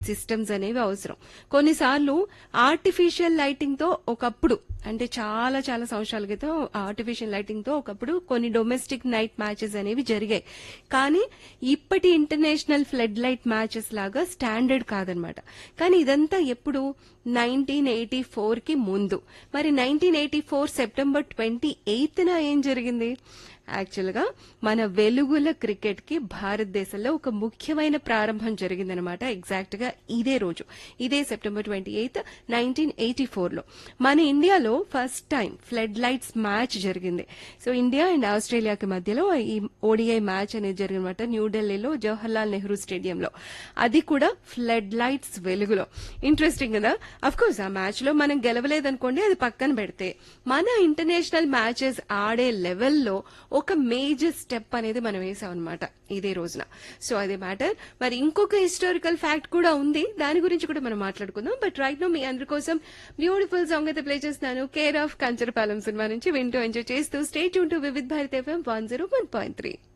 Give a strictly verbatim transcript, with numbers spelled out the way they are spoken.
Systems అనేవి అవసరం. కొన్నిసార్లు ఆర్టిఫిషియల్ లైటింగ్ తో ఒకప్పుడు అంటే చాలా చాలా సంవత్సరాల క్రితం ఆర్టిఫిషియల్ లైటింగ్ తో ఒకప్పుడు కొన్ని డొమెస్టిక్ నైట్ మ్యాచెస్ అనేవి జరిగాయి. కానీ ఇప్పటి ఇంటర్నేషనల్ ఫ్లడ్ లైట్ మ్యాచెస్ లాగా స్టాండర్డ్ కాదనమాట. కానీ ఇదంతా ఎప్పుడు నైన్టీన్ ఎయిటీ ఫోర్ కి ముందు. మరి nineteen eighty four September twenty eighth న ఏం జరిగింది? యాక్చువల్ గా మన వెలుగుల క్రికెట్ కి భారతదేశంలో ఒక ముఖ్యమైన ప్రారంభం జరిగిందనమాట. ఎగ్జాక్ట్ గా ఇదే రోజు, ఇదే September twenty eighth nineteen eighty four లో మన ఇండియాలో first time flood lights match జరిగింది. సో ఇండియా అండ్ ఆస్ట్రేలియాకి మధ్యలో ఈ ఓడిఐ మ్యాచ్ అనేది జరిగిందన్నమాట న్యూఢిల్లీలో జవహర్లాల్ నెహ్రూ స్టేడియంలో. అది కూడా ఫ్లడ్ లైట్స్ వెలుగులో. ఇంట్రెస్టింగ్ కదా. అఫ్ కోర్స్ ఆ మ్యాచ్ లో మనం గెలవలేదనుకోండి, అది పక్కన పెడితే మన ఇంటర్నేషనల్ మ్యాచెస్ ఆడే లెవెల్లో ఒక మేజర్ స్టెప్ అనేది మనం వేసాం అనమాట ఇదే రోజున. సో అదే మ్యాటర్. మరి ఇంకొక హిస్టారికల్ ఫ్యాక్ట్ కూడా ఉంది, దాని గురించి కూడా మనం మాట్లాడుకుందాం. బట్ రైట్ నో మీ అందరి కోసం బ్యూటిఫుల్ సాంగ్ అయితే ప్లే చేస్తున్నాను, కేర్ ఆఫ్ కంచరపాలెం సినిమా నుంచి. వింటూ ఎంజాయ్ చేస్తూ stay tune to Vividh Bharati FM one zero one point three.